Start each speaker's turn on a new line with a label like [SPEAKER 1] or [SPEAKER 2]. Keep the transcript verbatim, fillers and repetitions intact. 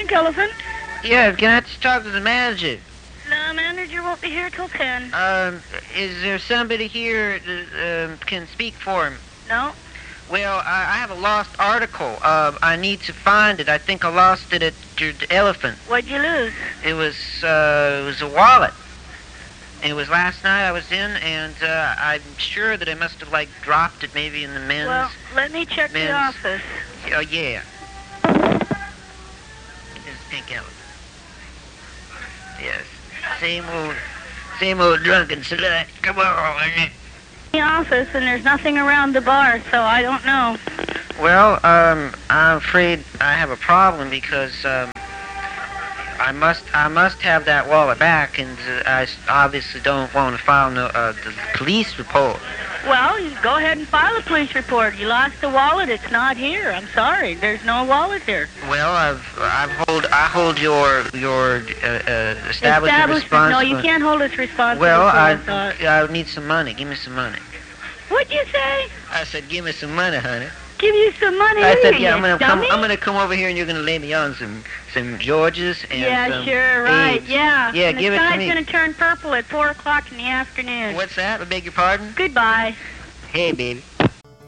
[SPEAKER 1] Pink Elephant.
[SPEAKER 2] Yeah, can I just talk to the manager?
[SPEAKER 1] The manager won't be here till ten.
[SPEAKER 2] Um, is there somebody here that uh, can speak for him?
[SPEAKER 1] No?
[SPEAKER 2] Well, I, I have a lost article. Uh, I need to find it. I think I lost it at your elephant.
[SPEAKER 1] What'd you lose?
[SPEAKER 2] It was, uh, it was a wallet. It was last night I was in, and uh, I'm sure that I must have, like, dropped it maybe in the men's...
[SPEAKER 1] Well, let me check
[SPEAKER 2] men's,
[SPEAKER 1] the office.
[SPEAKER 2] Oh, yeah. This is Pink Elephant. Yes. Same old, same old drunken slut. Come on.
[SPEAKER 1] The office, and there's nothing around the bar, so I don't know.
[SPEAKER 2] Well, um, I'm afraid I have a problem because, um, I must, I must have that wallet back, and uh, I obviously don't want to file no, uh, the police report.
[SPEAKER 1] Well, you go ahead and file a police report. You lost the wallet. It's not here. I'm sorry. There's no wallet here.
[SPEAKER 2] Well, I've, I've hold, I hold your, your uh, uh, establishment
[SPEAKER 1] Establishment.
[SPEAKER 2] responsible.
[SPEAKER 1] No, you can't hold us responsible.
[SPEAKER 2] Well, I,
[SPEAKER 1] I,
[SPEAKER 2] I need some money. Give me some money.
[SPEAKER 1] What'd you say?
[SPEAKER 2] I said, give me some money, honey.
[SPEAKER 1] Give you some money?
[SPEAKER 2] I said,
[SPEAKER 1] here,
[SPEAKER 2] yeah,
[SPEAKER 1] you
[SPEAKER 2] I'm gonna come.
[SPEAKER 1] dummy?
[SPEAKER 2] I'm gonna come over here, and you're gonna lay me on some, some Georges and
[SPEAKER 1] Yeah,
[SPEAKER 2] some
[SPEAKER 1] sure, right.
[SPEAKER 2] beads.
[SPEAKER 1] Yeah.
[SPEAKER 2] Yeah,
[SPEAKER 1] and
[SPEAKER 2] give
[SPEAKER 1] the
[SPEAKER 2] it to
[SPEAKER 1] sky's
[SPEAKER 2] me.
[SPEAKER 1] gonna turn purple at four o'clock in the afternoon.
[SPEAKER 2] What's that? I beg your pardon?
[SPEAKER 1] Goodbye.
[SPEAKER 2] Hey, baby.